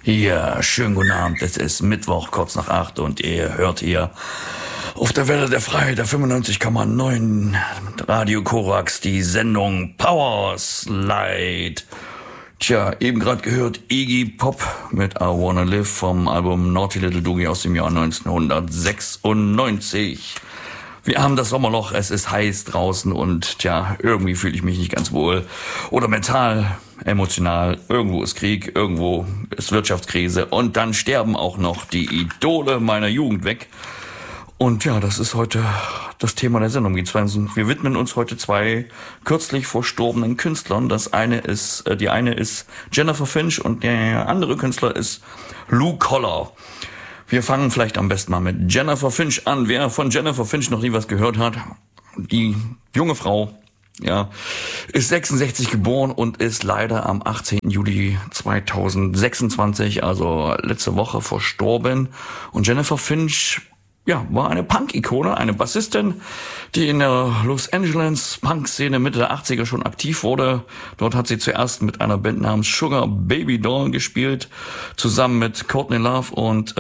Ja, schönen guten Abend. Es ist Mittwoch, kurz nach 8 und ihr hört hier auf der Welle der Freiheit, der 95,9 Radio Korax, die Sendung Power Slide. Tja, eben gerade gehört Iggy Pop mit I Wanna Live vom Album Naughty Little Doogie aus dem Jahr 1996. Wir haben das Sommerloch, es ist heiß draußen und tja, irgendwie fühle ich mich nicht ganz wohl. Oder mental, emotional, irgendwo ist Krieg, irgendwo ist Wirtschaftskrise und dann sterben auch noch die Idole meiner Jugend weg. Und ja, das ist heute das Thema der Sendung. Wir widmen uns heute zwei kürzlich verstorbenen Künstlern. Die eine ist Jennifer Finch und der andere Künstler ist Lou Koller. Wir fangen vielleicht am besten mal mit Jennifer Finch an. Wer von Jennifer Finch noch nie was gehört hat, die junge Frau, ja, ist 66 geboren und ist leider am 18. Juli 2026, also letzte Woche, verstorben. Und Jennifer Finch, ja, war eine Punk-Ikone, eine Bassistin, die in der Los Angeles Punk-Szene Mitte der 80er schon aktiv wurde. Dort hat sie zuerst mit einer Band namens Sugar Baby Doll gespielt, zusammen mit Courtney Love und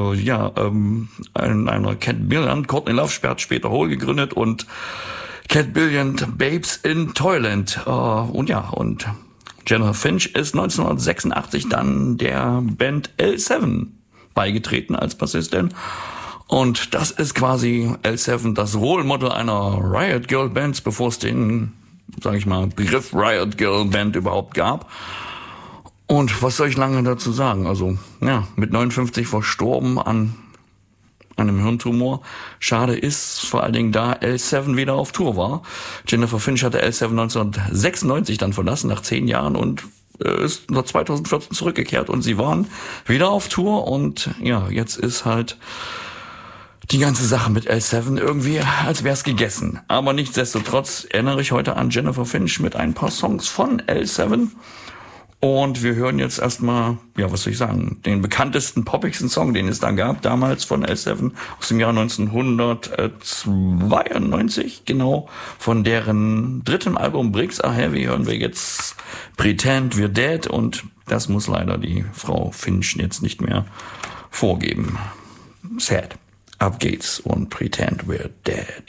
einer Cat Billon. Courtney Love hat später Hole gegründet und Cat Billon Babes in Toyland. Und Jennifer Finch ist 1986 dann der Band L7 beigetreten als Bassistin. Und das ist quasi L7, das Role Model einer Riot Girl Band, bevor es den, sag ich mal, Begriff Riot Girl Band überhaupt gab. Und was soll ich lange dazu sagen? Also, ja, mit 59 verstorben an einem Hirntumor. Schade ist vor allen Dingen, da L7 wieder auf Tour war. Jennifer Finch hatte L7 1996 dann verlassen, nach 10 Jahren und ist 2014 zurückgekehrt. Und sie waren wieder auf Tour und ja, jetzt ist halt die ganze Sache mit L7 irgendwie, als wär's gegessen. Aber nichtsdestotrotz erinnere ich heute an Jennifer Finch mit ein paar Songs von L7. Und wir hören jetzt erstmal, ja, was soll ich sagen, den bekanntesten, poppigsten Song, den es da gab, damals von L7, aus dem Jahr 1992, genau, von deren dritten Album Bricks Are Heavy hören wir jetzt Pretend We're Dead und das muss leider die Frau Finch jetzt nicht mehr vorgeben. Sad. Ab geht's und Pretend We're Dead.